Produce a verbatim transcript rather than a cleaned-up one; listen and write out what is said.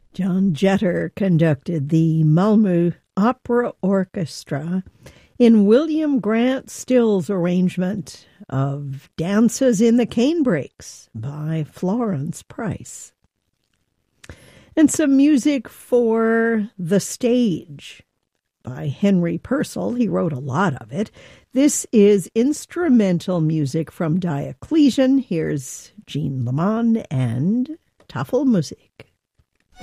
John Jetter conducted the Malmö Opera Orchestra in William Grant Still's arrangement of Dances in the Canebrakes by Florence Price. And some music for The Stage by Henry Purcell. He wrote a lot of it. This is instrumental music from Diocletian. Here's Jean Lemon and Tafelmusik.